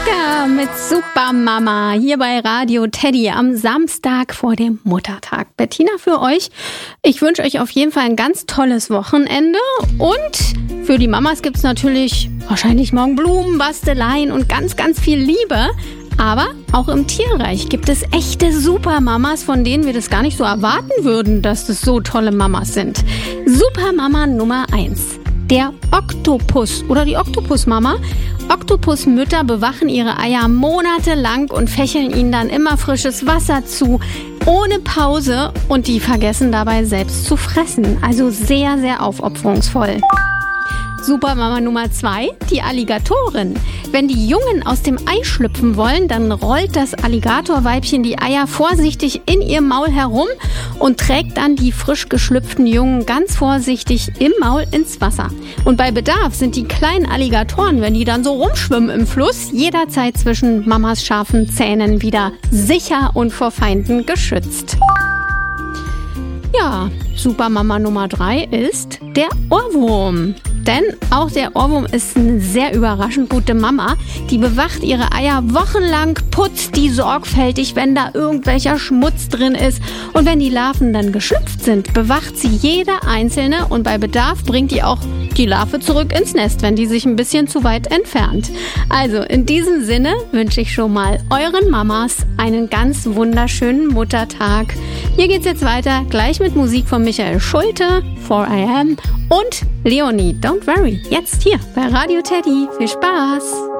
Zucker mit Supermama hier bei Radio Teddy am Samstag vor dem Muttertag. Bettina für euch. Ich wünsche euch auf jeden Fall ein ganz tolles Wochenende und für die Mamas gibt es natürlich wahrscheinlich morgen Blumen, Basteleien und ganz, ganz viel Liebe. Aber auch im Tierreich gibt es echte Supermamas, von denen wir das gar nicht so erwarten würden, dass das so tolle Mamas sind. Supermama Nummer 1. Der Oktopus oder die Oktopusmama. Oktopusmütter bewachen ihre Eier monatelang und fächeln ihnen dann immer frisches Wasser zu, ohne Pause, und die vergessen dabei selbst zu fressen. Also sehr, sehr aufopferungsvoll. Supermama Nummer 2, die Alligatorin. Wenn die Jungen aus dem Ei schlüpfen wollen, dann rollt das Alligatorweibchen die Eier vorsichtig in ihr Maul herum und trägt dann die frisch geschlüpften Jungen ganz vorsichtig im Maul ins Wasser. Und bei Bedarf sind die kleinen Alligatoren, wenn die dann so rumschwimmen im Fluss, jederzeit zwischen Mamas scharfen Zähnen wieder sicher und vor Feinden geschützt. Ja, Supermama Nummer 3 ist der Ohrwurm. Denn auch der Ohrwurm ist eine sehr überraschend gute Mama. Die bewacht ihre Eier wochenlang, putzt die sorgfältig, wenn da irgendwelcher Schmutz drin ist. Und wenn die Larven dann geschlüpft sind, bewacht sie jede einzelne und bei Bedarf bringt die auch die Larve zurück ins Nest, wenn die sich ein bisschen zu weit entfernt. Also in diesem Sinne wünsche ich schon mal euren Mamas einen ganz wunderschönen Muttertag. Hier geht's jetzt weiter, gleich mit Musik von Michael Schulte, 4am und Leonie, Don't Worry, jetzt hier bei Radio Teddy. Viel Spaß!